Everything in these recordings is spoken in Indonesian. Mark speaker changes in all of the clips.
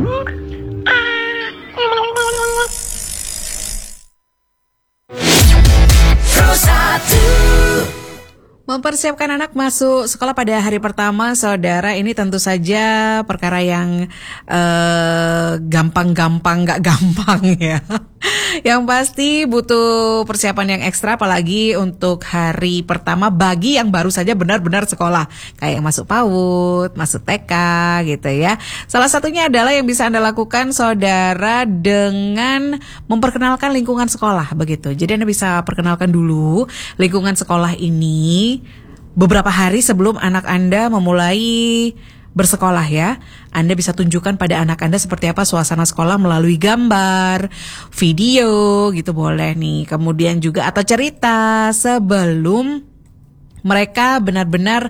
Speaker 1: Mempersiapkan anak masuk sekolah pada hari pertama, saudara, ini tentu saja perkara yang gampang-gampang gak gampang ya. Yang pasti butuh persiapan yang ekstra, apalagi untuk hari pertama bagi yang baru saja benar-benar sekolah, kayak yang masuk PAUD, masuk TK gitu ya. Salah satunya adalah yang bisa Anda lakukan, saudara, dengan memperkenalkan lingkungan sekolah begitu. Jadi Anda bisa perkenalkan dulu lingkungan sekolah ini beberapa hari sebelum anak Anda memulai bersekolah ya. Anda bisa tunjukkan pada anak Anda seperti apa suasana sekolah melalui gambar, video gitu boleh nih. Kemudian juga atau cerita sebelum mereka benar-benar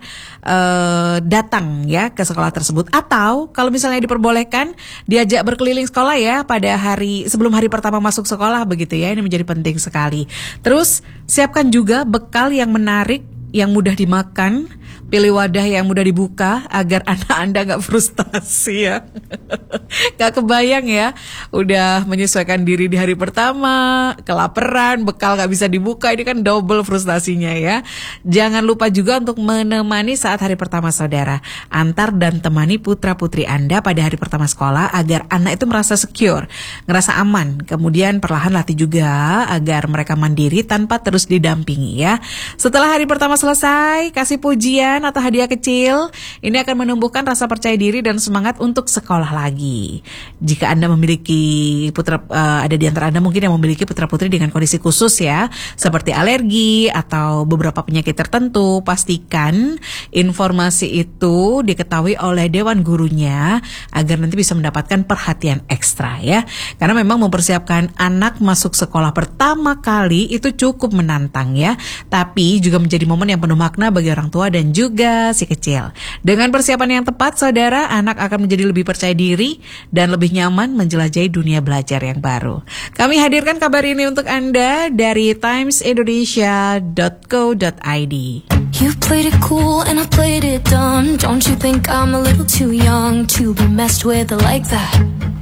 Speaker 1: datang ya ke sekolah tersebut. Atau kalau misalnya diperbolehkan diajak berkeliling sekolah ya pada hari sebelum hari pertama masuk sekolah begitu ya. Ini menjadi penting sekali. Terus siapkan juga bekal yang menarik, yang mudah dimakan. Pilih wadah yang mudah dibuka agar anak Anda gak frustasi ya. Gak kebayang ya, udah menyesuaikan diri di hari pertama, kelaparan, bekal gak bisa dibuka, ini kan double frustasinya ya. Jangan lupa juga untuk menemani saat hari pertama, saudara. Antar dan temani putra-putri Anda pada hari pertama sekolah agar anak itu merasa secure, ngerasa aman. Kemudian perlahan latih juga agar mereka mandiri tanpa terus didampingi ya. Setelah hari pertama selesai, kasih pujian atau hadiah kecil. Ini akan menumbuhkan rasa percaya diri dan semangat untuk sekolah lagi. Jika Anda memiliki ada di antara Anda mungkin yang memiliki putra-putri dengan kondisi khusus ya, seperti alergi atau beberapa penyakit tertentu, pastikan informasi itu diketahui oleh dewan gurunya agar nanti bisa mendapatkan perhatian ekstra ya. Karena memang mempersiapkan anak masuk sekolah pertama kali itu cukup menantang ya, tapi juga menjadi momen yang penuh makna bagi orang tua dan juga si kecil. Dengan persiapan yang tepat, saudara, anak akan menjadi lebih percaya diri dan lebih nyaman menjelajahi dunia belajar yang baru. Kami hadirkan kabar ini untuk Anda dari timesindonesia.co.id.
Speaker 2: You played it cool and I played it dumb. Don't you think I'm a little too young to be messed with like that?